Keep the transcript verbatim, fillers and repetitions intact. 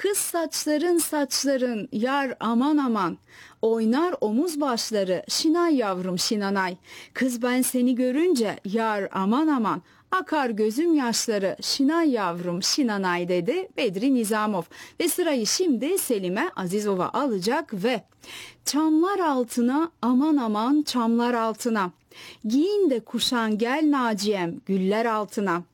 Kız saçların saçların yar aman aman. Oynar omuz başları şinay yavrum şinanay. Kız ben seni görünce yar aman aman. Akar gözüm yaşları şinay yavrum şinanay dedi Bedri Nizamov. Ve sırayı şimdi Selime Azizova alacak ve çamlar altına aman aman çamlar altına. Giyin de kuşan gel Naciye'm güller altına.